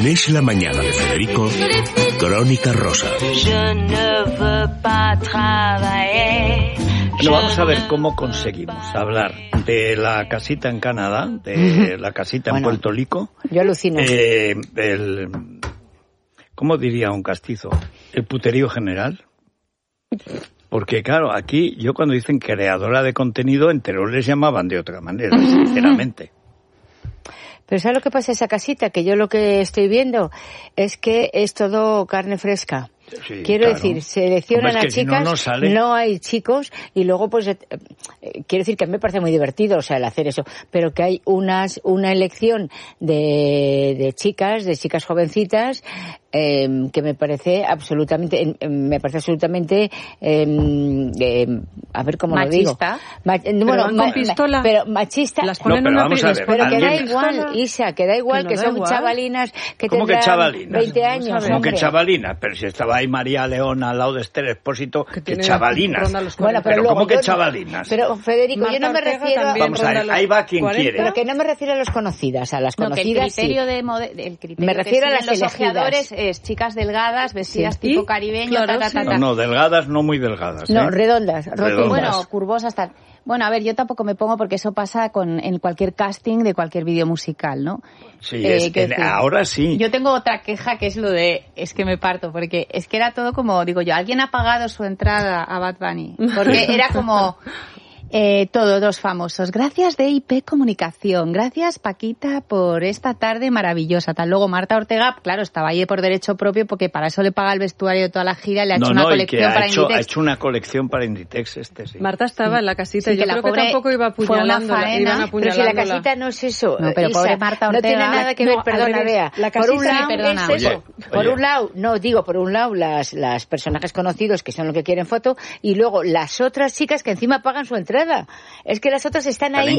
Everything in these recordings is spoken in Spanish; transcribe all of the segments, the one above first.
Es la mañana de Federico, Crónica Rosa. Bueno, vamos a ver cómo conseguimos hablar de la casita en Canadá, de la casita en Puerto Rico. Yo alucino. ¿Cómo diría un castizo? El puterío general. Porque claro, aquí yo cuando dicen creadora de contenido, en Teruel les llamaban de otra manera, sinceramente. Pero ¿sabes lo que pasa en esa casita? Que yo lo que estoy viendo es que es todo carne fresca. Sí, quiero claro. decir, seleccionan a chicas, si no hay chicos, y luego pues quiero decir que a mí me parece muy divertido, o sea, el hacer eso, pero que hay una elección de chicas jovencitas, que me parece absolutamente a ver cómo machista. Lo digo. Bueno, con pistola. Pero machista. Las ponen no, pero una vamos a ver, pero que da alguien... igual, Isa, que da igual, que son chavalinas que tendrán 20 años. ¿Cómo hombre. que chavalinas? Pero si estaba ahí María Leona al lado de Esther Expósito, que chavalinas. Bueno, pero ¿cómo que chavalinas? Pero Federico, Marta yo no me Ortega refiero... Vamos a ver, ahí va quien 40. quiere. Pero que no me refiero a las conocidas, a las conocidas que el criterio sí. el criterio Me refiero que a las los elegidas. ojeadores es chicas delgadas, vestidas Sí. tipo caribeño, Claro, No, delgadas, no muy delgadas. No, redondas, rotundas. Bueno, curvosas, tal. Bueno, a ver, yo tampoco me pongo porque eso pasa en cualquier casting de cualquier vídeo musical, ¿no? Sí, ahora sí. Yo tengo otra queja que es lo de, es que me parto, porque es que era todo como, digo yo, alguien ha pagado su entrada a Bad Bunny, porque era como... dos famosos. Gracias DIP Comunicación. Gracias Paquita por esta tarde maravillosa. Tal luego Marta Ortega, claro, estaba ahí por derecho propio porque para eso le paga el vestuario de toda la gira y le ha hecho una colección para Inditex. Ha hecho una colección para Inditex sí. Marta estaba en la casita y yo creo que tampoco iba apuñalándola. Pero si la casita no es eso. No, pero Isa, pobre Marta Ortega. No tiene nada que ver, perdona, Bea. La casita, por un lado, las personajes conocidos que son los que quieren foto y luego las otras chicas que encima pagan su entrada. Es que las otras están ahí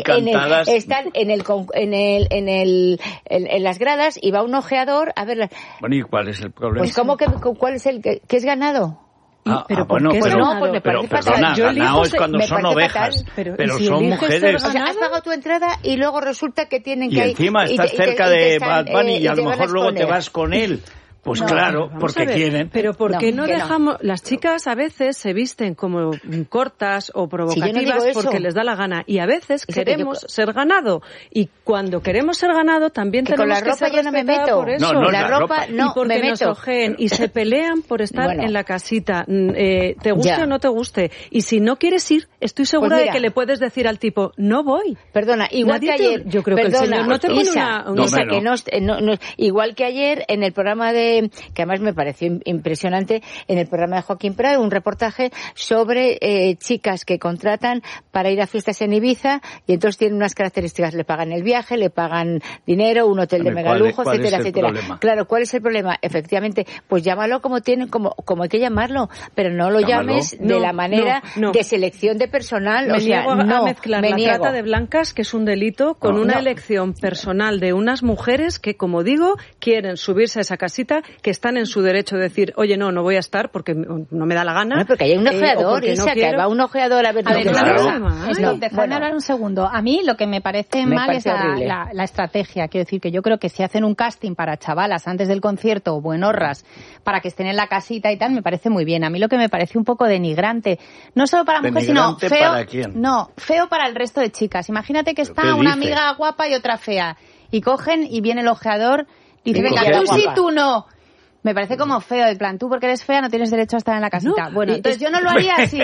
en las gradas y va un ojeador a ver. Bueno, ¿y cuál es el problema? Pues ¿cuál es el que es ganado? Pues me parece fatal. Ganado es cuando son ovejas, pero si son mujeres. O sea, has pagado tu entrada y luego resulta que tienen que ir. Y encima estás cerca de Bad Bunny y a lo mejor luego te vas con él. Pues claro, porque quieren. Pero ¿por qué no dejamos...? Las chicas a veces se visten como cortas o provocativas porque les da la gana. Y a veces queremos ser ganado. Y cuando queremos ser ganado también tenemos que ser respetadas por eso. No, la ropa no y porque me nos meto. ojeen y se pelean por estar en la casita. Te guste o no te guste. Y si no quieres ir, estoy segura de que le puedes decir al tipo, no voy. Perdona, igual que ayer... Yo creo que el señor no te pone igual que ayer en el programa que además me pareció impresionante, en el programa de Joaquín Prado, un reportaje sobre chicas que contratan para ir a fiestas en Ibiza y entonces tienen unas características, le pagan el viaje, le pagan dinero, un hotel de megalujo, etcétera, etcétera. Claro, ¿cuál es el problema? Efectivamente, pues llámalo como hay que llamarlo, pero no lo llames de la manera de selección de personal. Me niego a mezclar la trata de blancas, que es un delito, con una elección personal de unas mujeres que, como digo, quieren subirse a esa casita, que están en su derecho de decir, oye, no voy a estar porque no me da la gana. No, porque hay un ojeador, Isa, que va un ojeador a ver... Déjame hablar un segundo. A mí lo que me parece mal es la estrategia. Quiero decir que yo creo que si hacen un casting para chavalas antes del concierto o buenorras para que estén en la casita y tal, me parece muy bien. A mí lo que me parece un poco denigrante, no solo para mujeres, sino feo. ¿Para quién? No, feo para el resto de chicas. Imagínate que está una amiga guapa y otra fea. Y cogen y viene el ojeador y dice, venga, tú sí, tú no. Me parece como feo, el plan, tú porque eres fea no tienes derecho a estar en la casita. Bueno, entonces yo no lo haría así.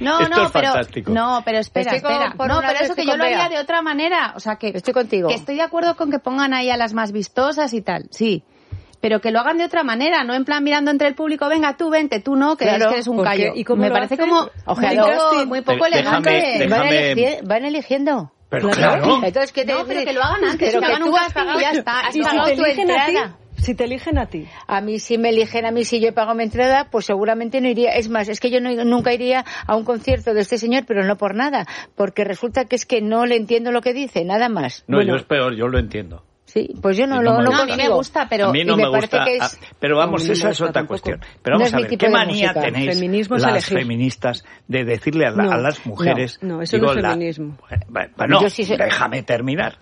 Pero espera. No, pero eso que yo lo haría de otra manera. O sea, que estoy contigo. Que estoy de acuerdo con que pongan ahí a las más vistosas y tal, sí. Pero que lo hagan de otra manera, no en plan mirando entre el público, venga, tú vente, tú no, que eres un callo. ¿Y cómo me parece como muy poco elegante. Van eligiendo. Pero claro. Entonces, pero que lo hagan antes, que hagan un casting y ya está. Has pagado tu entrada. Si te eligen a ti. A mí, si me eligen a mí, si yo pago mi entrada, pues seguramente no iría. Es más, es que yo nunca iría a un concierto de este señor, pero no por nada. Porque resulta que es que no le entiendo lo que dice, nada más. No, yo es peor, yo lo entiendo. Sí, pues yo no a mí me gusta, pero a mí no me gusta, pero vamos, esa es otra cuestión. Pero vamos a ver, ¿qué manía tenéis las feministas de decirle a las mujeres? No, eso no es feminismo. Bueno, déjame terminar.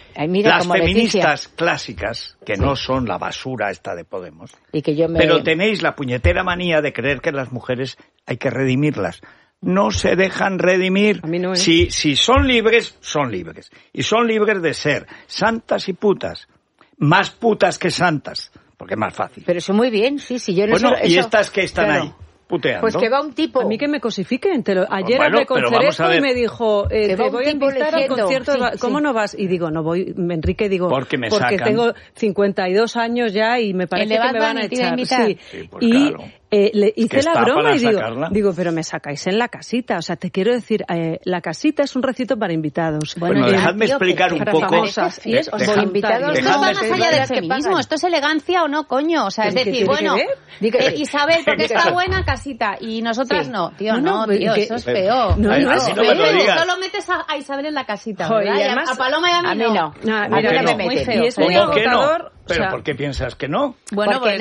Las feministas clásicas, que no son la basura esta de Podemos, pero tenéis la puñetera manía de creer que las mujeres hay que redimirlas. No se dejan redimir. A mí no, ¿eh? Si son libres, son libres. Y son libres de ser santas y putas. Más putas que santas, porque es más fácil. Pero eso muy bien, sí, yo no sé. Bueno, y estas que están ahí puteando. Pues que va un tipo... A mí que me cosifiquen. Ayer hablé con Cerezo y me dijo, te voy a invitar al concierto, ¿cómo no vas? Y digo, no voy, Enrique, porque tengo 52 años ya y me parece que me van a echar. Sí, pues claro. Le hice la broma y digo, pero me sacáis en la casita. O sea, te quiero decir, la casita es un recinto para invitados. Bueno, dejadme explicar un poco. Invitados no va más allá del feminismo. Esto es elegancia o no, coño. O sea, es decir, bueno, Isabel, porque está buena, casita, y nosotras no. Tío, tío, eso es feo. No es feo. Solo metes a Isabel en la casita, ¿verdad? A Paloma y a mí no. Muy feo. Y es muy agotador. ¿Pero por qué piensas que no? Bueno, pues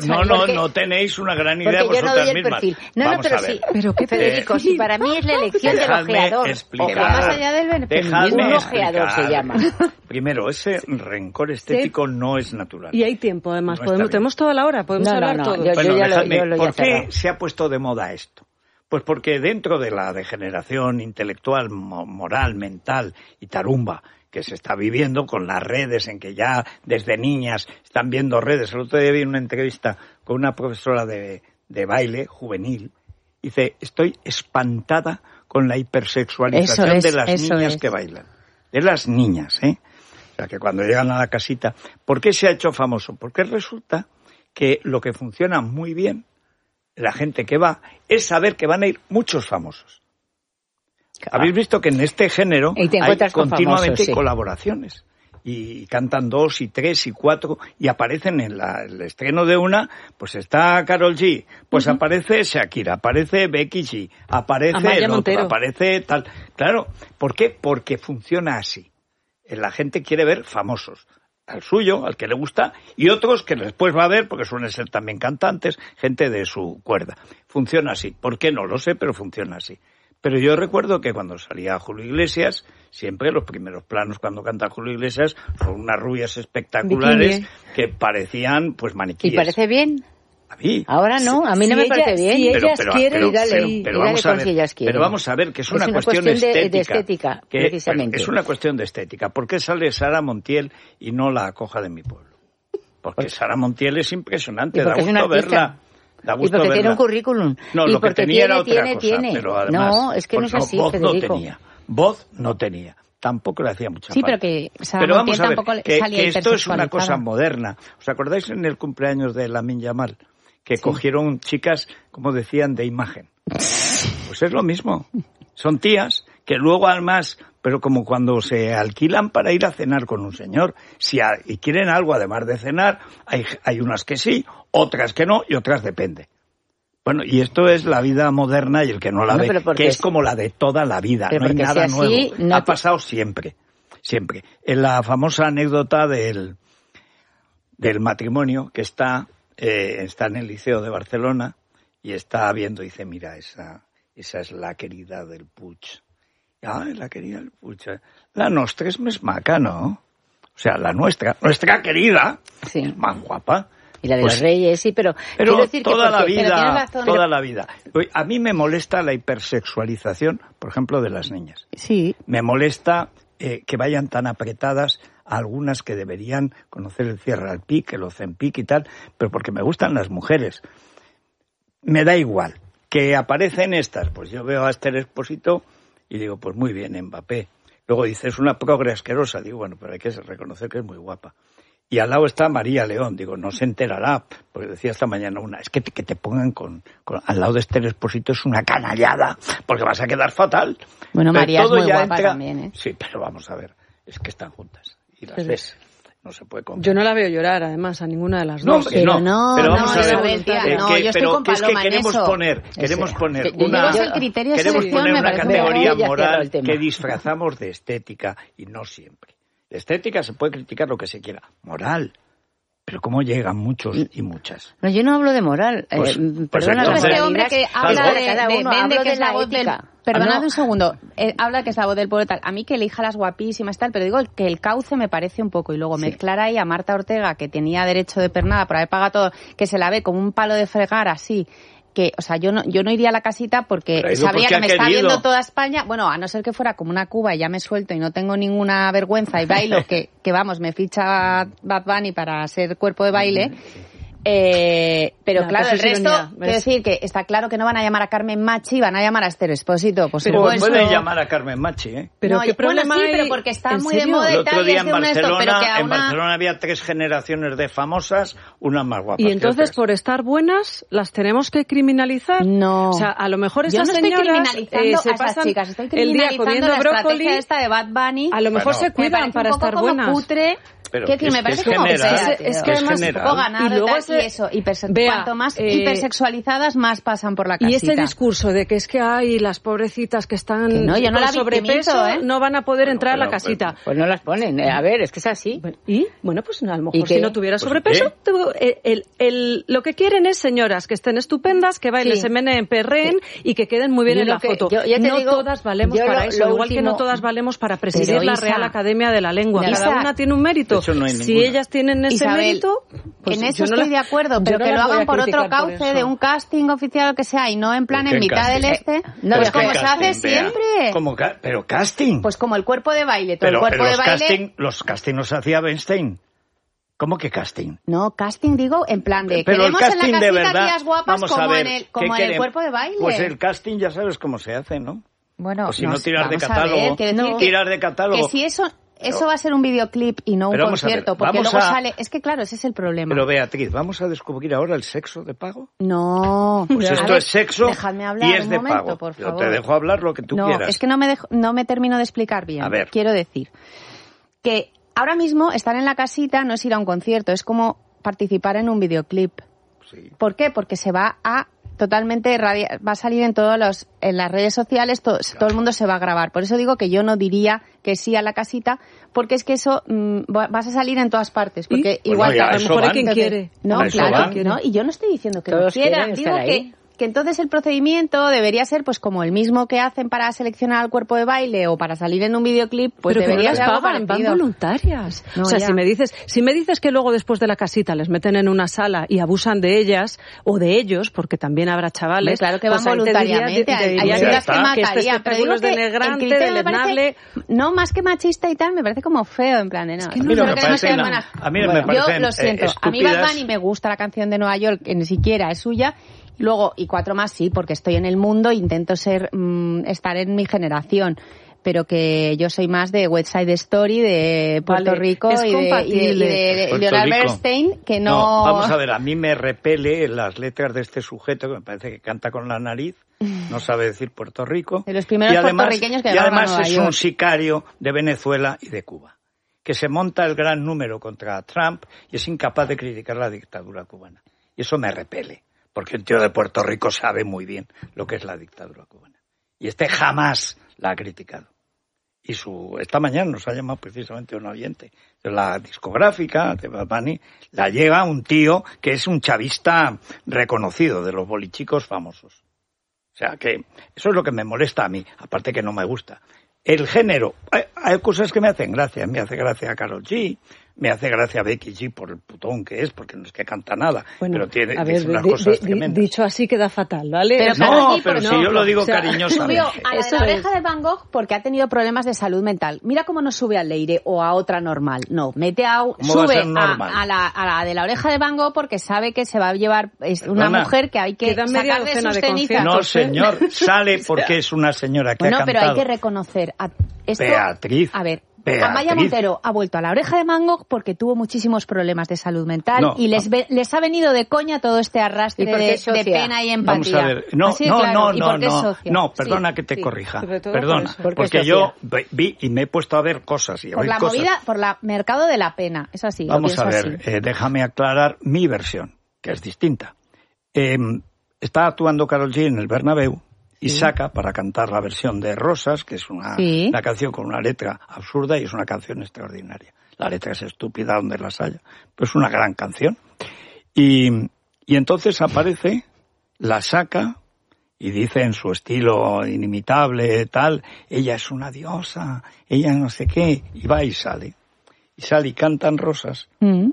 no tenéis una gran idea vosotras mismas. No, pero sí. Pero qué, Federico, si para mí es la elección del ojeador. Explicar, más allá del feminismo, un ojeador se llama. Primero, ese rencor estético no es natural. Y hay tiempo, además. Tenemos toda la hora, podemos hablar todo. ¿Por qué se ha puesto de moda esto? Pues porque dentro de la degeneración intelectual, moral, mental y tarumba que se está viviendo con las redes, en que ya desde niñas están viendo redes. El otro día vi una entrevista con una profesora de baile juvenil. Dice, estoy espantada con la hipersexualización de las niñas que bailan. De las niñas, ¿eh? O sea, que cuando llegan a la casita... ¿Por qué se ha hecho famoso? Porque resulta que lo que funciona muy bien, la gente que va, es saber que van a ir muchos famosos. Habéis visto que en este género hay continuamente colaboraciones y cantan 2 y 3 y 4 y aparecen en el estreno de una, pues está Karol G, pues aparece Shakira, aparece Becky G, aparece el otro, aparece tal. Claro, ¿por qué? Porque funciona así. La gente quiere ver famosos, al suyo, al que le gusta, y otros que después va a ver, porque suelen ser también cantantes, gente de su cuerda. Funciona así. ¿Por qué? No lo sé, pero funciona así. Pero yo recuerdo que cuando salía Julio Iglesias, siempre los primeros planos cuando canta Julio Iglesias son unas rubias espectaculares que parecían pues maniquíes. ¿Y parece bien? A mí. Ahora no, a mí no me parece bien. Si ellas quieren, pero vamos a ver que es una cuestión de estética, precisamente. Es una cuestión de estética. ¿Por qué sale Sara Montiel y no la Coja de mi pueblo? Porque Sara Montiel es impresionante, da gusto verla. Y porque tiene un currículum. No, lo que tenía era otra cosa, pero además... No, es que no es así, Federico. Voz no tenía. Tampoco le hacía mucha falta. Pero que Sara Montiel tampoco salía que esto es una cosa moderna. ¿Os acordáis en el cumpleaños de Lamine Yamal? Que cogieron chicas, como decían, de imagen. Pues es lo mismo. Son tías que luego además... Pero como cuando se alquilan para ir a cenar con un señor, y quieren algo además de cenar, hay unas que sí, otras que no, y otras depende. Bueno, y esto es la vida moderna y el que no la ve, que es como la de toda la vida, no hay nada nuevo. Ha pasado siempre, siempre. En la famosa anécdota del matrimonio que está en el Liceo de Barcelona y está viendo y dice, mira, esa es la querida del Puig. Ay, la querida del Puig. La nostra es més maca, ¿no? O sea, la nuestra querida, es más guapa. Y la de los reyes, sí, pero quiero decir toda la vida. A mí me molesta la hipersexualización, por ejemplo, de las niñas. Sí. Me molesta que vayan tan apretadas a algunas que deberían conocer el cierre al pic, el Ozempic y tal, pero porque me gustan las mujeres. Me da igual. Que aparecen estas, pues yo veo a Esther Expósito y digo, pues muy bien, Mbappé. Luego dices, una progre asquerosa. Digo, bueno, pero hay que reconocer que es muy guapa. Y al lado está María León. Digo, no se enterará, porque decía esta mañana una, es que te pongan al lado de Esther Expósito es una canallada, porque vas a quedar fatal. Bueno, pero María es muy guapa también, ¿eh? Sí, pero vamos a ver, es que están juntas. Y las ves. No se puede comparar. Yo no la veo llorar, además, a ninguna de las dos. Pero vamos a ver, yo estoy con Paloma en eso. Queremos poner una categoría moral que disfrazamos de estética y no siempre. De estética se puede criticar lo que se quiera. Moral. Pero ¿cómo llegan muchos y muchas? No, yo no hablo de moral. Perdona, este hombre que habla vende que es la voz del... Perdonad un segundo. Habla que es la voz del pueblo tal. A mí que elija las guapísimas tal, pero digo que el cauce me parece un poco. Y luego mezclar ahí a Marta Ortega, que tenía derecho de pernada por haber pagado todo, que se la ve como un palo de fregar así... que, o sea, yo no iría a la casita porque sabría que me está viendo toda España, bueno, a no ser que fuera como una Cuba y ya me suelto y no tengo ninguna vergüenza y bailo, que vamos, me ficha Bad Bunny para ser cuerpo de baile, pero no, claro, el resto, quiero decir que está claro que no van a llamar a Carmen Machi, van a llamar a Esther Expósito, por supuesto. Pueden llamar a Carmen Machi, ¿eh? Pero ¿qué problema hay? Pero porque está muy de moda y tal. El otro día en Barcelona había 3 generaciones de famosas, una más guapa. Y entonces, por estar buenas, ¿las tenemos que criminalizar? No. O sea, a lo mejor esas señoras se pasan chicas, estoy el día comiendo la brócoli. Esta de Bad Bunny. A lo mejor se cuidan para estar buenas. Putre. Pero que me parece como que es que además un poco ganado y luego cuanto más hipersexualizadas más pasan por la casita. Y este discurso de que es que hay las pobrecitas que están yo no con sobrepeso no van a poder entrar a la casita. Pues no las ponen, a ver, es que es así. Y bueno, pues a lo mejor si no tuviera sobrepeso, lo que quieren es señoras que estén estupendas, que bailen, se meneen, perreen y que queden muy bien en la foto. No todas valemos para eso, igual que no todas valemos para presidir la Real Academia de la Lengua. Cada una tiene un mérito. Si ellas tienen ese mérito, pues en eso estoy de acuerdo, pero que lo hagan por otro cauce, de un casting oficial o lo que sea, y no en plan en mitad del no, pues como se hace siempre. Pero casting. Pues como el cuerpo de baile, todo el cuerpo de baile. Los casting los hacía Weinstein. ¿Cómo que casting? No, casting digo en plan de pero queremos el casting en la casita de verdad, tías guapas como en el cuerpo de baile. Pues el casting ya sabes cómo se hace, ¿no? Bueno, o si no tiras de catálogo. Tiras de catálogo. Que si eso va a ser un videoclip y no un concierto, porque luego sale... Es que claro, ese es el problema. Pero Beatriz, ¿vamos a descubrir ahora el sexo de pago? No. Pues esto es sexo hablar y es de momento, pago. Por favor. Yo te dejo hablar lo que tú quieras. No, es que no me termino de explicar bien. A ver. Quiero decir que ahora mismo estar en la casita no es ir a un concierto, es como participar en un videoclip. Sí. ¿Por qué? Porque se va a... totalmente va a salir en las redes sociales, todo el mundo se va a grabar. Por eso digo que yo no diría que sí a la casita, porque es que eso vas a salir en todas partes. Porque igual a lo mejor hay quien quiere. No, claro, no, y yo no estoy diciendo que todos no quieran, digo que entonces el procedimiento debería ser pues como el mismo que hacen para seleccionar al cuerpo de baile o para salir en un videoclip, pues pero debería que ser algo van voluntarias. No, o sea, si me dices que luego después de la casita les meten en una sala y abusan de ellas o de ellos, porque también habrá chavales, claro que van pues voluntariamente, hay chicas que matarían, pero digo que denigrante, deleznable, no más que machista y tal, me parece como feo en plan de no. A mí me parece yo lo siento, a mí Bad Bunny me gusta la canción de Nueva York, que ni siquiera es suya. Luego, y 4 más sí, porque estoy en el mundo e intento estar en mi generación. Pero que yo soy más de West Side Story, de Puerto Rico y de Leonard Bernstein, que no... Vamos a ver, a mí me repele las letras de este sujeto, que me parece que canta con la nariz, no sabe decir Puerto Rico. De los primeros puertorriqueños que y además es un sicario de Venezuela y de Cuba, que se monta el gran número contra Trump y es incapaz de criticar la dictadura cubana. Y eso me repele. Porque el tío de Puerto Rico sabe muy bien lo que es la dictadura cubana. Y este jamás la ha criticado. Y esta mañana nos ha llamado precisamente un oyente de la discográfica de Bad Bunny, la lleva un tío que es un chavista reconocido, de los bolichicos famosos. O sea que eso es lo que me molesta a mí, aparte que no me gusta. El género, hay cosas que me hacen gracia, me hace gracia Karol G, me hace gracia Becky G por el putón que es, porque no es que canta nada, pero tiene unas cosas tremendas. Dicho así queda fatal, ¿vale? Pero si yo lo digo cariñosamente. Subió a la oreja de Van Gogh porque ha tenido problemas de salud mental. Mira cómo no sube a Leire o a otra normal. No, sube a la de la oreja de Van Gogh porque sabe que se va a llevar, es una mujer que hay que sacar de sus cenizas. No, señor, sale porque es una señora que ha cantado. No, pero hay que reconocer esto. Beatriz. A ver. Amaya Montero ha vuelto a la oreja de Van Gogh porque tuvo muchísimos problemas de salud mental y les ha venido de coña todo este arrastre de pena y empatía. Vamos a ver, no, perdona que te corrija. Perdona, porque yo vi y me he puesto a ver cosas y a por la cosas. movida, por el mercado de la pena, es así. Vamos a ver, déjame aclarar mi versión, que es distinta. Está actuando Karol G en el Bernabéu y saca para cantar la versión de Rosas, que es una canción con una letra absurda y es una canción extraordinaria. La letra es estúpida donde las haya, pero es una gran canción. Y entonces aparece, la saca y dice en su estilo inimitable, tal, ella es una diosa, ella no sé qué, y va y sale. Y sale y cantan Rosas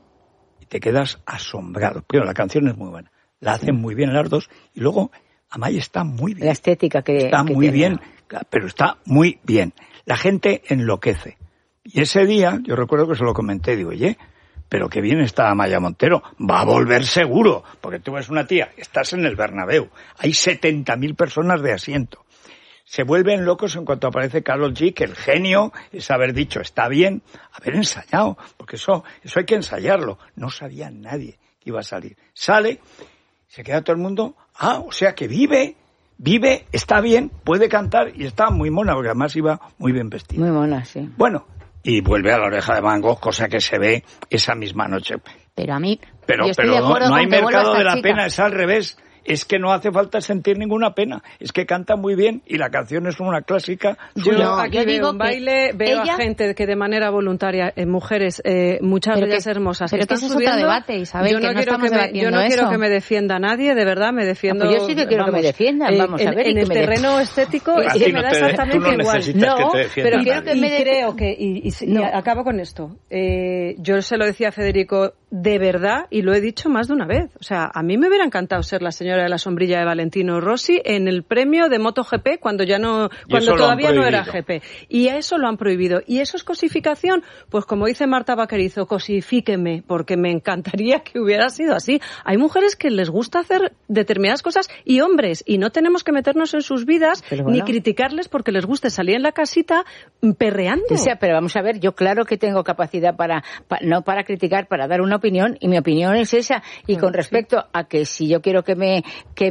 y te quedas asombrado. Primero, la canción es muy buena, la hacen muy bien las dos y luego Amaya está muy bien. La estética que está muy bien, pero está muy bien. La gente enloquece. Y ese día, yo recuerdo que se lo comenté, digo, oye, pero qué bien está Amaya Montero, va a volver seguro, porque tú ves una tía, estás en el Bernabéu, hay 70.000 personas de asiento. Se vuelven locos en cuanto aparece Karol G, que el genio es haber dicho, está bien, haber ensayado, porque eso hay que ensayarlo. No sabía nadie que iba a salir. Sale, se queda todo el mundo, o sea que vive, está bien, puede cantar y está muy mona, porque además iba muy bien vestida. Muy mona, sí. Bueno, y vuelve a La Oreja de Van Gogh, cosa que se ve esa misma noche. Pero a mí, pero no hay mercado de la pena, es al revés. Es que no hace falta sentir ninguna pena. Es que canta muy bien y la canción es una clásica. Yo aquí veo un baile, veo a gente que de manera voluntaria, mujeres, muchas de ellas hermosas, pero que eso es otro debate, Isabel, yo no quiero que me defienda nadie, de verdad, me defiendo. Yo sí que quiero que me defiendan, vamos a ver. En el terreno estético, sí, me da exactamente igual. No, pero creo que, y acabo con esto. Yo se lo decía a Federico, de verdad, y lo he dicho más de una vez. O sea, a mí me hubiera encantado ser la señora de la sombrilla de Valentino Rossi en el premio de MotoGP cuando todavía no era GP. Y a eso lo han prohibido. ¿Y eso es cosificación? Pues como dice Marta Vaquerizo, cosifíqueme, porque me encantaría que hubiera sido así. Hay mujeres que les gusta hacer determinadas cosas y hombres, y no tenemos que meternos en sus vidas ni criticarles porque les guste salir en la casita perreando. O sea, pero vamos a ver, yo claro que tengo capacidad no para criticar, para dar una opinión, y mi opinión es esa. Y con respecto a que si yo quiero que me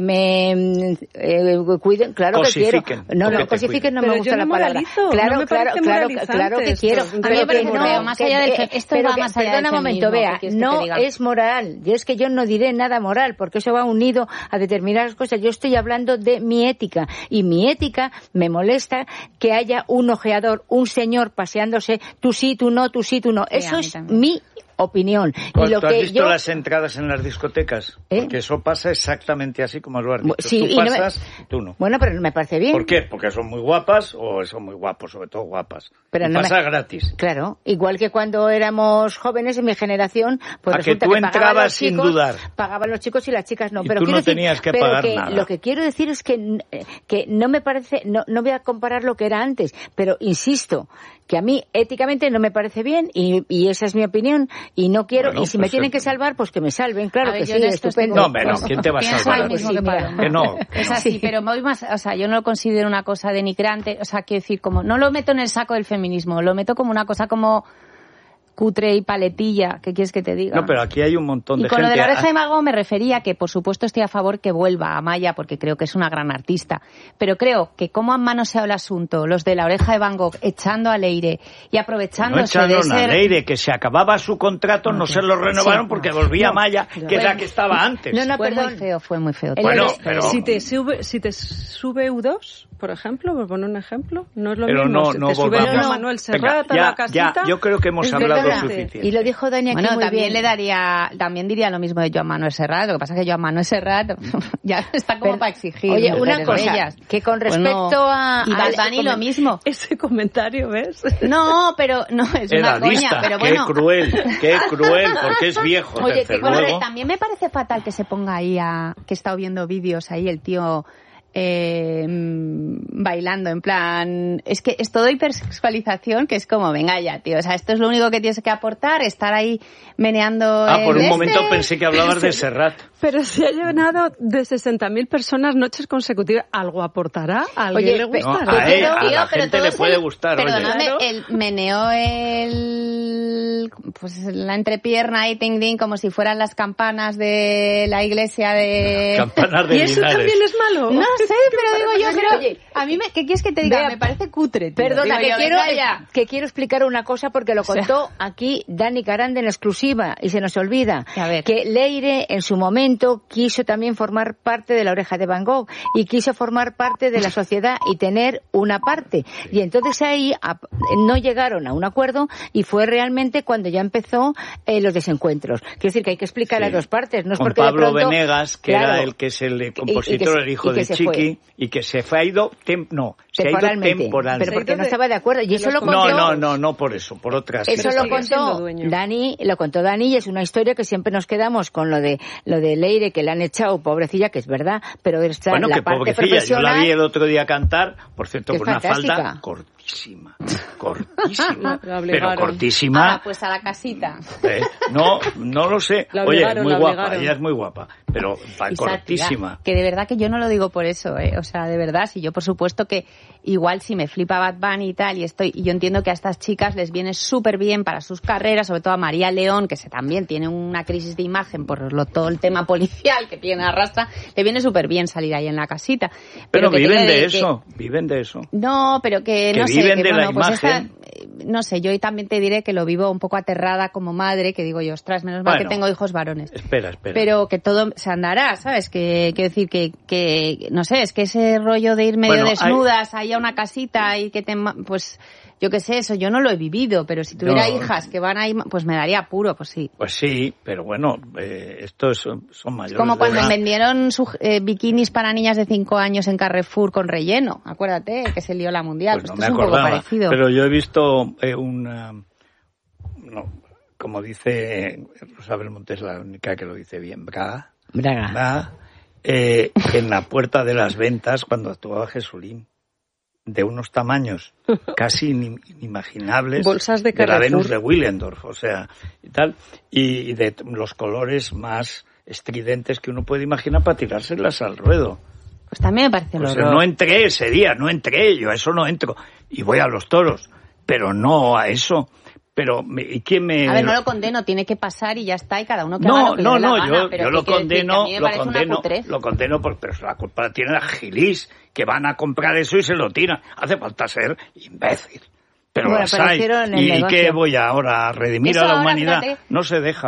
cuiden, claro cosifiquen, que quiero. No, cosifiquen no me gusta la palabra. Claro que quiero. Más allá del esto va más allá del feminismo. Perdona un momento, Bea, no es moral. Yo no diré nada moral, porque eso va unido a determinadas cosas. Yo estoy hablando de mi ética, y mi ética me molesta que haya un ojeador, un señor paseándose, tú sí, tú no, tú sí, tú no. Eso es mi opinión. ¿Tú has visto las entradas en las discotecas? Porque eso pasa exactamente así como lo has dicho. Sí, tú pasas, tú no. Bueno, pero me parece bien. ¿Por qué? Porque son muy guapas o son muy guapos, sobre todo guapas. Pero no pasa gratis. Claro, igual que cuando éramos jóvenes en mi generación, pues resulta que tú entrabas sin dudar. Pagaban los chicos y las chicas no. Y pero tú no tenías que pagar nada. Lo que quiero decir es que no me parece, no voy a comparar lo que era antes, pero insisto, que a mí éticamente no me parece bien y esa es mi opinión y no quiero, y si me tienen que salvar, pues que me salven, claro que sí, estupendo. No, pero ¿quién te va a salvar? Que no. Es así, pero voy más, o sea, yo no lo considero una cosa denigrante, o sea, quiero decir, como no lo meto en el saco del feminismo, lo meto como una cosa como cutre y paletilla, ¿qué quieres que te diga? No, pero aquí hay un montón de gente... Y con lo de La Oreja de Van Gogh me refería que, por supuesto, estoy a favor que vuelva a Amaya, porque creo que es una gran artista, pero creo que cómo han manoseado el asunto los de La Oreja de Van Gogh echando a Leire y aprovechándose de ser... a Leire, que se acababa su contrato, no se lo renovaron porque volvía Amaya, que es la que estaba antes. Fue muy feo. Bueno, pero... Si te sube U2, por ejemplo, por poner un ejemplo, no es lo pero mismo. No, te sube a Manuel Serrat a la casita... yo creo que hemos hablado suficiente. Y lo dijo Dani aquí muy también bien. También diría lo mismo de Joan Manuel Serrat, lo que pasa es que Joan Manuel Serrat ya está como para exigir. Oye, una cosa, que con respecto a... Y Bad Bunny lo mismo. Ese comentario, ¿ves? No, pero no, es una coña, pero bueno. Qué cruel, porque es viejo. Oye, también me parece fatal que se ponga ahí que he estado viendo vídeos ahí el tío... bailando, en plan, es que es todo hipersexualización, que es como, venga ya, tío, o sea, esto es lo único que tienes que aportar, estar ahí meneando. Por un momento pensé que hablabas de Serrat. Pero si ha llenado de 60.000 personas noches consecutivas, ¿algo aportará? ¿A alguien le gustará? A la gente le puede gustar. Perdóname, el meneo la entrepierna y ting ding como si fueran las campanas de la iglesia de... Campanas de ¿Y eso Linares. también es malo? No sé, pero digo yo creo... Oye, a mí, ¿qué quieres que te diga? Me parece cutre, tío. Perdona, Digo que quiero explicar una cosa porque lo contó aquí Dani Carande en exclusiva y se nos olvida. Que Leire en su momento quiso también formar parte de La Oreja de Van Gogh y quiso formar parte de la sociedad y tener una parte. Y entonces ahí no llegaron a un acuerdo y fue realmente cuando ya empezó los desencuentros. Quiero decir que hay que explicar las dos partes. No es con porque Pablo de pronto, Venegas, que era el que es el compositor, el hijo de Chiqui, y que se fue, ha ido temporalmente. Pero porque no estaba de acuerdo. Y eso lo contó... No por eso, por otras. Eso lo contó Dani, y es una historia que siempre nos quedamos con lo de Leire, que le han echado, pobrecilla, que es verdad, pero está bueno, la que parte pobrecilla, profesional... yo la vi el otro día cantar, por cierto, con fantástica. una falda cortísima, pero cortísima. Pues a la casita. No lo sé. Oye, es muy guapa, ella es muy guapa, pero cortísima. Que de verdad que yo no lo digo por eso, o sea, de verdad, si yo por supuesto que igual si me flipa Bad Bunny y tal, y yo entiendo que a estas chicas les viene súper bien para sus carreras, sobre todo a María León, que también tiene una crisis de imagen por todo el tema policial que tiene arrastra, le viene súper bien salir ahí en la casita. Pero viven de eso. No, pero que no sé. Viven de la imagen. No sé, yo también te diré que lo vivo un poco aterrada como madre, que digo yo, ostras, menos mal que tengo hijos varones. Espera. Pero que todo se andará, ¿sabes? Quiero decir que, no sé, es que ese rollo de ir medio desnudas ahí a una casita y que pues, yo qué sé, eso yo no lo he vivido, pero si tuviera hijas que van ahí, pues me daría apuro, pues sí. Pues sí, pero bueno, estos son mayores. Como cuando vendieron bikinis para niñas de 5 años en Carrefour con relleno, acuérdate, que se lió la mundial. Pues no me es un acordaba, poco parecido. pero yo he visto como dice Rosa Belmonte, es la única que lo dice bien, Braga. En la puerta de las ventas cuando actuaba Jesulín, de unos tamaños casi inimaginables, bolsas de la Venus de Willendorf, o sea, y tal, y de los colores más estridentes que uno puede imaginar para tirárselas al ruedo. Pues también me parece horror. No entré ese día, yo a eso no entro, y voy a los toros, pero no a eso. Pero, ¿y quién me...? A ver, no lo condeno, tiene que pasar y ya está, y cada uno que haga lo que le dé la gana, pero yo lo condeno, pero la culpa la tiene la gilis, que van a comprar eso y se lo tiran. Hace falta ser imbécil. Pero las hay. ¿Y qué voy ahora a redimir a la humanidad? Fíjate, no se deja.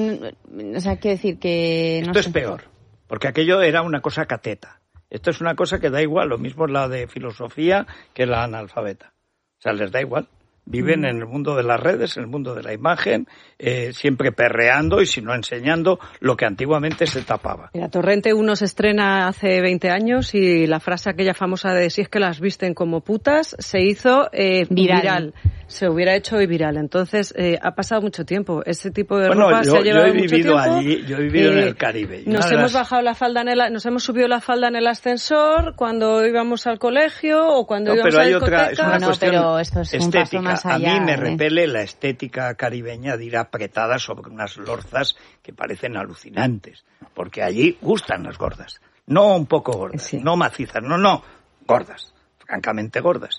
O sea, quiero decir que... Esto es peor, porque aquello era una cosa cateta. Esto es una cosa que da igual, lo mismo la de filosofía que la analfabeta. O sea, les da igual. Viven en el mundo de las redes, en el mundo de la imagen, siempre perreando y si no enseñando lo que antiguamente se tapaba. Mira, Torrente 1 se estrena hace 20 años y la frase aquella famosa de si es que las visten como putas se hizo viral. Se hubiera hecho viral. Entonces, ha pasado mucho tiempo. Ese tipo de ropa se ha llevado mucho tiempo. Yo he vivido en el Caribe. Nos hemos subido la falda en el ascensor cuando íbamos al colegio o cuando íbamos a discotecas. Pero esto es estética. Un paso más allá, a mí me repele la estética caribeña de ir apretada sobre unas lorzas que parecen alucinantes. Porque allí gustan las gordas. No un poco gordas, no macizas, no, gordas. Francamente gordas.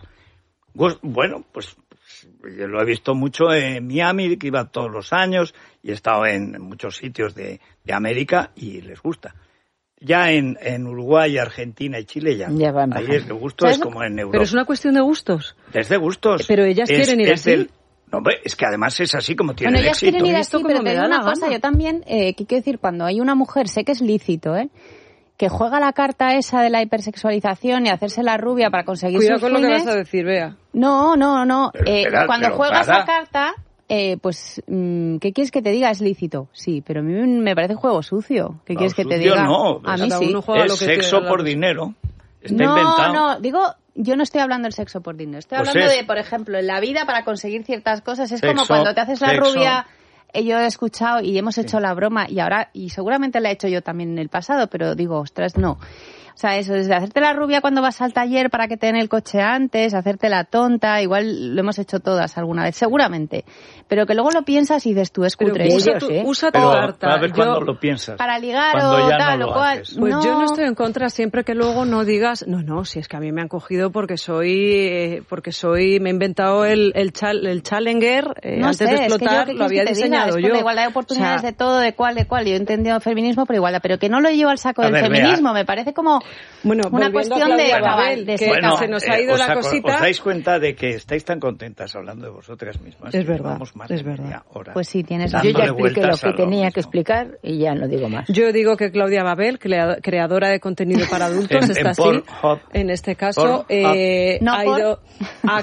Bueno, pues yo lo he visto mucho en Miami, que iba todos los años, y he estado en muchos sitios de América y les gusta. Ya en Uruguay, Argentina y Chile ya van ahí el gusto es como en Europa. Pero es una cuestión de gustos. Es de gustos. Pero ellas quieren ir así. No, es que además es así como tiene el éxito. Ellas quieren ir así, pero te digo una cosa, yo también, ¿qué quiero decir? Cuando hay una mujer, sé que es lícito, que juega la carta esa de la hipersexualización y hacerse la rubia para conseguir sus fines. Cuidado con lo que vas a decir, Bea. No. Cuando juega esa carta, pues, ¿qué quieres que te diga? Es lícito, sí, pero a mí me parece un juego sucio. ¿Qué quieres que te diga? No, a mí sí. Es sexo por dinero. Está inventado. No, digo, yo no estoy hablando del sexo por dinero. Estoy hablando de, por ejemplo, en la vida para conseguir ciertas cosas. Es como cuando te haces la rubia. Yo he escuchado y hemos hecho la broma y ahora, y seguramente la he hecho yo también en el pasado, pero digo, ostras, no. O sea, eso, desde hacerte la rubia cuando vas al taller para que te den el coche antes, hacerte la tonta, igual lo hemos hecho todas alguna vez, seguramente. Pero que luego lo piensas y dices tú, es cutre. Usa tu carta. A ver cuándo lo piensas. Para ligar o tal o cual. Pues yo no estoy en contra siempre que luego no digas, no, si es que a mí me han cogido porque me he inventado el Challenger, antes de explotar, lo había diseñado yo. Por la igualdad de oportunidades de todo, de cual. Yo he entendido el feminismo, pero igual, pero que no lo llevo al saco del feminismo, me parece como una cuestión de Babel, que se nos ha ido la cosita. ¿Os dais cuenta de que estáis tan contentas hablando de vosotras mismas? Es verdad, es verdad. Pues sí, tienes razón. Yo ya expliqué lo que tenía que explicar y ya no digo más. Yo digo que Claudia Babel, creadora de contenido para adultos, está así. En este caso, ha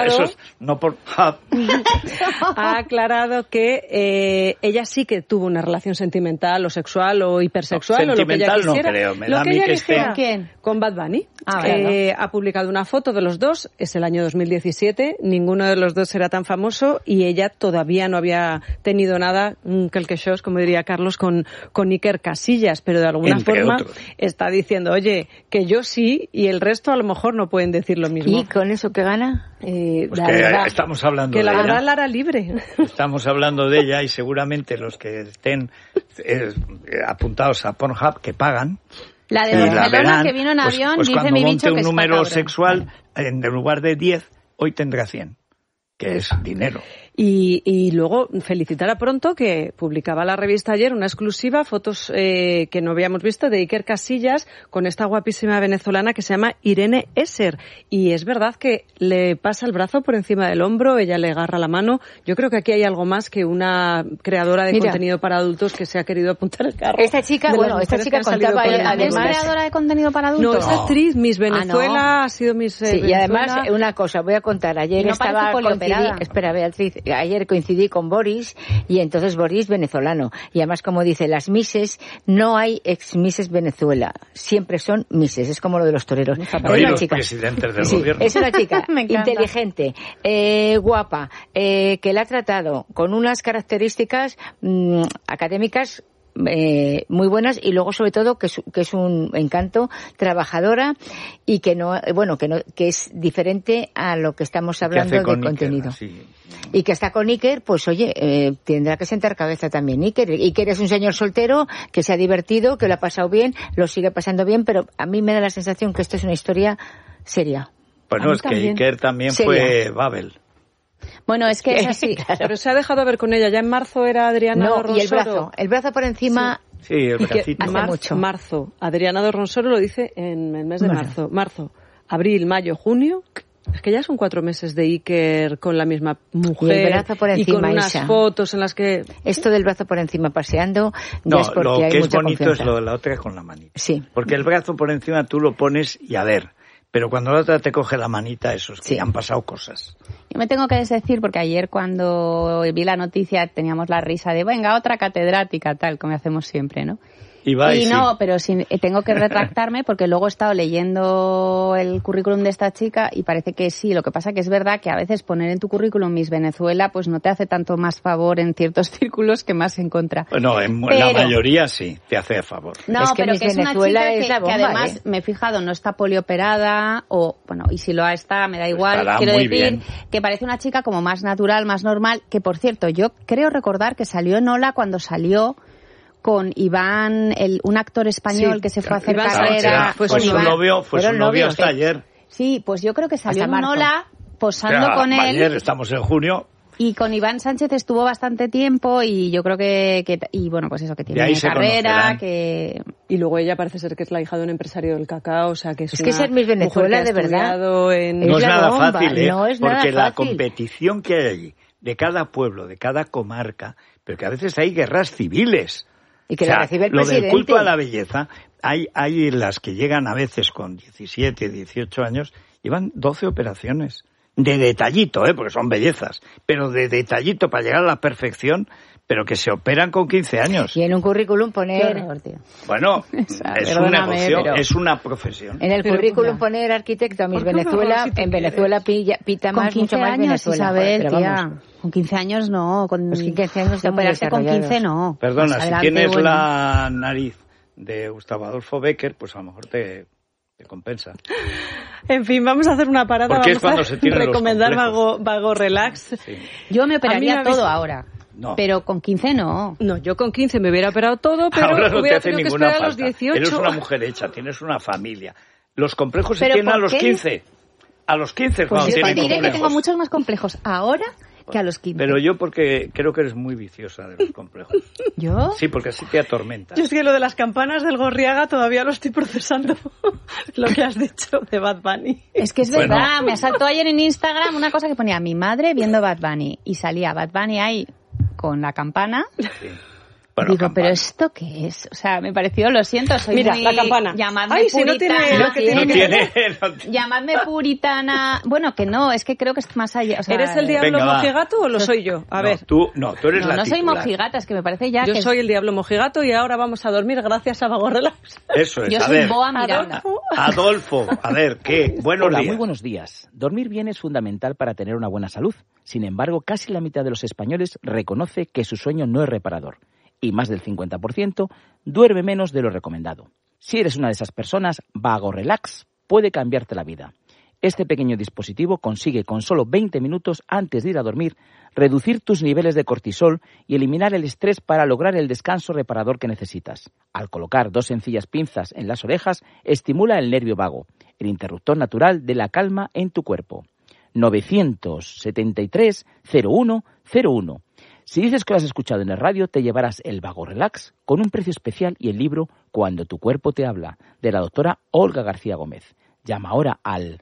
aclarado que ella sí que tuvo una relación sentimental o sexual o hipersexual o lo que ella quisiera. No creo, me da a mí que esté... ¿Quién? Con Bad Bunny. Ha publicado una foto de los dos, es el año 2017, ninguno de los dos era tan famoso y ella todavía no había tenido nada, quelquechós, como diría Carlos, con Iker Casillas, pero de alguna forma está diciendo, oye, que yo sí y el resto a lo mejor no pueden decir lo mismo. ¿Y con eso qué gana? Pues que estamos hablando de ella. Que la hará libre. Estamos hablando de ella y seguramente los que estén apuntados a Pornhub que pagan. La de Barcelona que vino en avión, pues dice mi bicho que un número sexual, en lugar de 10, hoy tendrá 100, que es dinero. Y luego felicitar a Pronto, que publicaba la revista ayer una exclusiva, fotos que no habíamos visto de Iker Casillas con esta guapísima venezolana que se llama Irene Esser. Y es verdad que le pasa el brazo por encima del hombro, ella le agarra la mano. Yo creo que aquí hay algo más que una creadora de contenido para adultos que se ha querido apuntar el carro. Esta chica contaba además creadora de contenido para adultos. No, es actriz, Miss Venezuela, ha sido Miss Venezuela. Y además, una cosa, voy a contar. Ayer ayer coincidí con Boris y entonces Boris venezolano. Y además, como dice, las Misses, no hay ex-Misses Venezuela. Siempre son Misses. Es como lo de los toreros. No, y los presidentes del gobierno. Es una chica inteligente, guapa, que la ha tratado con unas características académicas muy buenas y luego sobre todo que es un encanto, trabajadora y que es diferente a lo que estamos hablando de contenido. Sí. Y que está con Iker, pues oye, tendrá que sentar cabeza también Iker. Iker es un señor soltero que se ha divertido, que lo ha pasado bien, lo sigue pasando bien, pero a mí me da la sensación que esto es una historia seria. Bueno, es que Iker también fue Babel. Bueno, es que es así. Claro. Pero se ha dejado ver con ella. Ya en marzo era Adriana Ronsoro. Y el brazo por encima. Sí, el bracito. Marzo. Adriana Ronsoro lo dice en el mes de marzo. Marzo, abril, mayo, junio. Es que ya son 4 meses de Iker con la misma mujer. Y el brazo por encima, y con unas fotos en las que... Esto del brazo por encima paseando, no, es porque lo hay que es mucha bonito confianza. es lo de la otra con la manita. Sí. Porque el brazo por encima tú lo pones y a ver. Pero cuando la otra te coge la manita, eso es que han pasado cosas. Yo me tengo que desdecir porque ayer cuando vi la noticia teníamos la risa de venga, otra catedrática, tal, como hacemos siempre, ¿no? Y no, pero tengo que retractarme porque luego he estado leyendo el currículum de esta chica y parece que sí. Lo que pasa que es verdad que a veces poner en tu currículum Miss Venezuela pues no te hace tanto más favor en ciertos círculos que más en contra. Bueno, la mayoría sí, te hace a favor. No, pero que es una chica que además me he fijado, no está polioperada y si lo está, me da igual. Estará quiero muy decir bien. Que parece una chica como más natural, más normal, que por cierto, yo creo recordar que salió en Hola cuando salió con Iván, un actor español que se fue a hacer carrera. Fue su novio hasta ayer. Sí, pues yo creo que salió en Hola posando con él. Ayer, estamos en junio. Y con Iván Sánchez estuvo bastante tiempo y yo creo que pues eso, que tiene carrera, y luego ella parece ser que es la hija de un empresario del cacao, o sea que es que ser Miss Venezuela de verdad no es nada fácil, porque la competición que hay allí, de cada pueblo, de cada comarca, pero que a veces hay guerras civiles. Y que recibe el presidente. Lo del culto a la belleza, hay las que llegan a veces con 17, 18 años, llevan 12 operaciones. De detallito, porque son bellezas, pero de detallito para llegar a la perfección, pero que se operan con 15 años. Y en un currículum poner... Bueno, es un negocio, es una profesión. En el currículum poner arquitecto a Miss Venezuela, en Venezuela pita más, mucho más Venezuela. Isabel, tía. Con 15 años no. Con 15 años operarse con 15 no. Perdona, si tienes la nariz de Gustavo Adolfo Bécquer, pues a lo mejor te Te compensa. En fin, vamos a hacer una parada. Porque vamos a recomendar Vago Relax. Sí. Yo me operaría todo ahora. No. Pero con 15 no. No, yo con 15 me hubiera operado todo, pero ahora no hubiera te hace tenido ninguna que esperar falta. A los 18. Eres una mujer hecha, tienes una familia. Los complejos se tienen a los 15. A los 15 cuando pues tienen complejos. Yo diré complejos. que tengo muchos más complejos ahora que a los 15. Pero yo porque creo que eres muy viciosa de los complejos. ¿Yo? Sí, porque así te atormentas. Yo es que lo de las campanas del Gorriaga todavía lo estoy procesando, lo que has dicho de Bad Bunny. Es que es verdad, me asaltó ayer en Instagram una cosa que ponía mi madre viendo Bad Bunny y salía Bad Bunny ahí con la campana. Sí. Bueno, digo, campana. ¿Pero esto qué es? O sea, me pareció, lo siento, soy Mira, muy... la campana. Llamadme Ay, puritana. Si no tiene lo que tiene. Llamadme puritana. Bueno, que no, es que creo que es más allá. O sea, ¿eres el diablo mojigato o lo soy yo? A ver. Tú eres la No soy titular. mojigata, es que me parece ya yo que... soy el diablo mojigato y ahora vamos a dormir gracias a Vago Relax. Eso es, yo a soy ver. Boa Miranda. Adolfo, a ver, ¿qué? Buenos días. Muy buenos días. Dormir bien es fundamental para tener una buena salud. Sin embargo, casi la mitad de los españoles reconoce que su sueño no es reparador. Y más del 50% duerme menos de lo recomendado. Si eres una de esas personas, Vago Relax puede cambiarte la vida. Este pequeño dispositivo consigue con solo 20 minutos antes de ir a dormir reducir tus niveles de cortisol y eliminar el estrés para lograr el descanso reparador que necesitas. Al colocar 2 sencillas pinzas en las orejas, estimula el nervio vago, el interruptor natural de la calma en tu cuerpo. 973-0101. Si dices que lo has escuchado en el radio, te llevarás el Vago Relax con un precio especial y el libro Cuando tu cuerpo te habla, de la doctora Olga García Gómez. Llama ahora al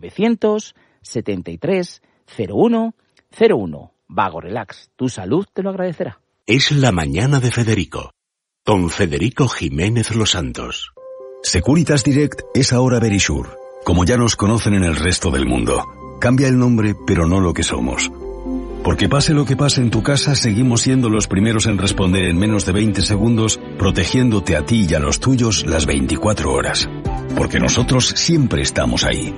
973-0101. Vago Relax, tu salud te lo agradecerá. Es la mañana de Federico, con Federico Jiménez Los Santos. Securitas Direct es ahora Verisure, como ya nos conocen en el resto del mundo. Cambia el nombre, pero no lo que somos. Porque pase lo que pase en tu casa, seguimos siendo los primeros en responder en menos de 20 segundos, protegiéndote a ti y a los tuyos las 24 horas. Porque nosotros siempre estamos ahí.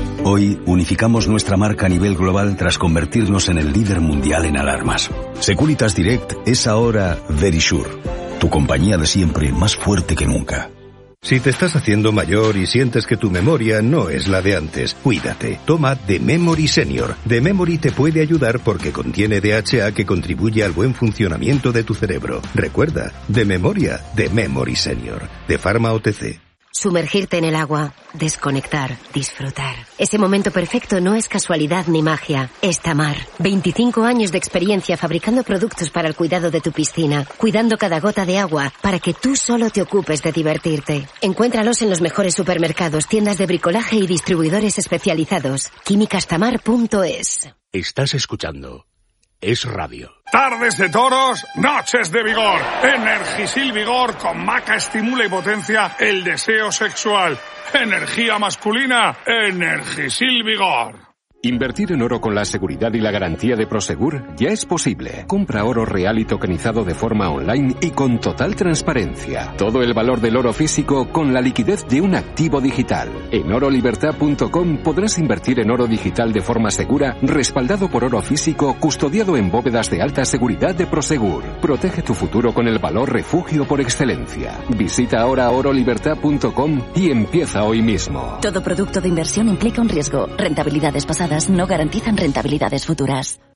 Hoy unificamos nuestra marca a nivel global tras convertirnos en el líder mundial en alarmas. Securitas Direct es ahora Verisure, tu compañía de siempre más fuerte que nunca. Si te estás haciendo mayor y sientes que tu memoria no es la de antes, cuídate. Toma The Memory Senior. The Memory te puede ayudar porque contiene DHA que contribuye al buen funcionamiento de tu cerebro. Recuerda, de memoria, The Memory Senior. De Pharma OTC. Sumergirte en el agua, desconectar, disfrutar. Ese momento perfecto no es casualidad ni magia, es Tamar. 25 años de experiencia fabricando productos para el cuidado de tu piscina, cuidando cada gota de agua para que tú solo te ocupes de divertirte. Encuéntralos en los mejores supermercados, tiendas de bricolaje y distribuidores especializados. Químicastamar.es. Estás escuchando Es Radio. Tardes de toros, noches de vigor. Energisil Vigor con maca estimula y potencia el deseo sexual. Energía masculina, Energisil Vigor. Invertir en oro con la seguridad y la garantía de Prosegur ya es posible. Compra oro real y tokenizado de forma online y con total transparencia. Todo el valor del oro físico con la liquidez de un activo digital. En orolibertad.com podrás invertir en oro digital de forma segura, respaldado por oro físico, custodiado en bóvedas de alta seguridad de Prosegur. Protege tu futuro con el valor refugio por excelencia. Visita ahora orolibertad.com y empieza hoy mismo. Todo producto de inversión implica un riesgo. Rentabilidades pasadas no garantizan rentabilidades futuras.